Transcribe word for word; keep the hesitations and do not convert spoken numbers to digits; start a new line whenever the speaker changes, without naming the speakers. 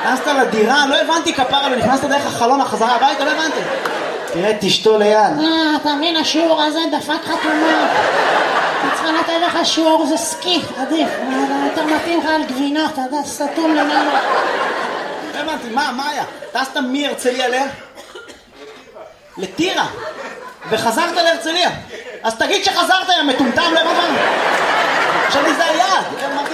נכנסת לדירה, לא הבנתי כפרה, לא נכנסת דרך החלון החזרה הביתה, לא הבנתי. תראה, תשתו ליד.
אה, אתה מבין, השיעור הזה דפק חתומה. אני צריכה לתת לך שיעור, זה סקי, עדיף. יותר מתאים לך על גבינות, אתה יודע, סתום למעלה.
לא הבנתי, מה, מה היה? טסת מהרצליה ל... לטירה. וחזרת להרצליה. אז תגיד שחזרת, יא מטומטם, לא הבנתי. עכשיו זה היעד.